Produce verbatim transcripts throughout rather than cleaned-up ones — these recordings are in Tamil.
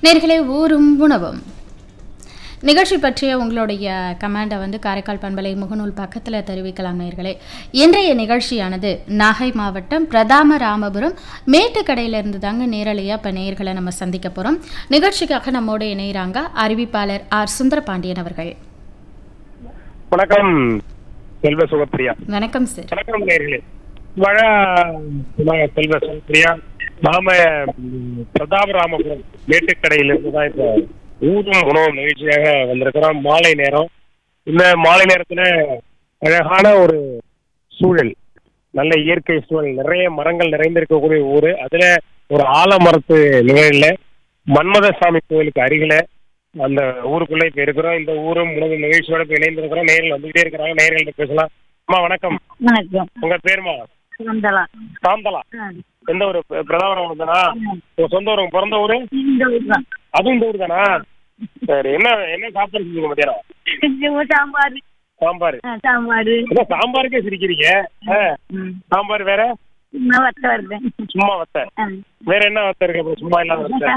நேர்களே ஊரும் உணவும் நிகழ்ச்சி பற்றிய உங்களுடைய கமெண்டை வந்து காரைக்கால் பண்பலை முகநூல் பக்கத்தில் தெரிவிக்கலாம் நேர்களே. இன்றைய நிகழ்ச்சியானது நாகை மாவட்டம் பிரதாம ராமபுரம் மேட்டுக்கடையிலிருந்து தாங்க நேரலையாக இப்போ நேர்களை நம்ம சந்திக்க போகிறோம். நிகழ்ச்சிக்காக நம்மோடு இணைகிறாங்க அறிவிப்பாளர் ஆர் சுந்தரபாண்டியன் அவர்கள். வணக்கம் செல்வ சுகப்பிரியா. வணக்கம் சார். வணக்கம் நேர்களே. மழை செல்வ சுகப்பிரியா. நாம பிரதாபராமபுரம் மேட்டுக்கடையிலிருந்து தான் இப்போ ஊரும் உணவும் நிகழ்ச்சியாக வந்திருக்கிறோம். மாலை நேரம். இந்த மாலை நேரத்துல அழகான ஒரு சூழல், நல்ல இயற்கை சூழல், நிறைய மரங்கள் நிறைந்திருக்கக்கூடிய ஊரு. அதுல ஒரு ஆலமரத்து நிழல்ல மன்மதசாமி கோயிலுக்கு அருகில அந்த ஊருக்குள்ள இப்ப இருக்கிறோம். இந்த ஊரும் உணவு நிகழ்ச்சியோட இப்ப இணைந்திருக்கிறோம். நேரில் வந்துகிட்டே இருக்கிறாங்க. நேரில் பேசலாம். அம்மா வணக்கம். வணக்கம். உங்க பேருமா? சாந்தலா. சாந்தலா. எந்த ஊரு? பிரதாபராமபுரம் தானா? சொந்த ஊரு? பிறந்த ஊரு? அதுவும் இந்த ஊர் தானா? சரி. என்ன என்ன சாப்பாடு செஞ்சீங்க மத்தியானம்? சாம்பார். சாம்பார். சாம்பார். சாம்பாருக்கே சிரிக்கிறீங்க. சாம்பார் வேற? வத்த வருது. சும்மா வத்த. வேற என்ன வத்த இருக்கு? சும்மா இல்லாத வத்த.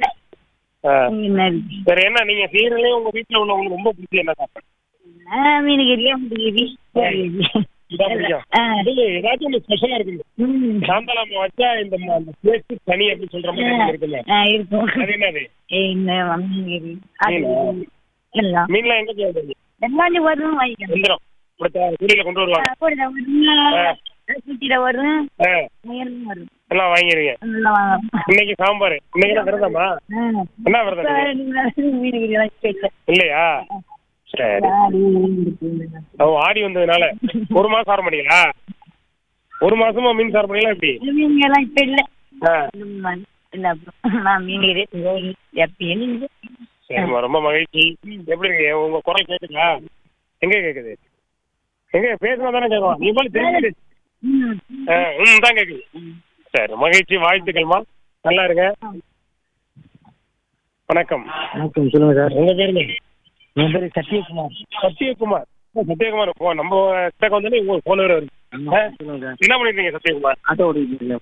சரி. என்ன நீங்க செய்யறதுலயே உங்க வீட்டுல உள்ளவங்களுக்கு ரொம்ப பிடிச்ச என்ன சாப்பாடு? மீனகிரியா முதுகிரி ஏதாச்சும் ஒண்ணு ஸ்பெஷலா இருக்கு. சாந்தலாம வச்சா இந்த டேஸ்ட் தனி அப்படின்னு சொல்ற மாதிரி இருக்குல்ல? இருக்கும். அது என்னது? மீனகிரி மீன்லாம் எங்க போகுது? எல்லாரும் வரும் வந்துடும். கூடையில கொண்டு வருவாங்க. வரும் எல்லாம் வாங்கிருங்க. இன்னைக்கு சாம்பார். இன்னைக்கு தான் விரதமா? என்ன விரதம்? இல்லையா? சரி. ஆடி வந்ததுனால ஒரு மாசம் சார மாட்டீங்களா? ஒரு மாசமா மீன் சார மாட்டீங்களா? எப்படி? சரிம்மா, ரொம்ப மகிழ்ச்சி. எப்படி இருக்கு உங்க குரல்? கேக்குதா? எங்க கேக்குது? எங்க பேசுனா தானே கேட்கும். நீ போல தெரிஞ்சு ம் தான் கேக்குது. சரி, மகிழ்ச்சி. வாழ்த்துக்கள்மா. நல்லா இருங்க. வணக்கம். வணக்கம். சொல்லுங்க சார். உங்க பேருங்க? என் பேரு சத்யகுமார். சத்யகுமார். சத்யகுமார் நம்ம கிட்ட வந்தோடனே உங்க போன் வருது. என்ன பண்ணிருக்கீங்க சத்யகுமார்? ஆட்டோ ஓடிட்டு இருக்கேன்.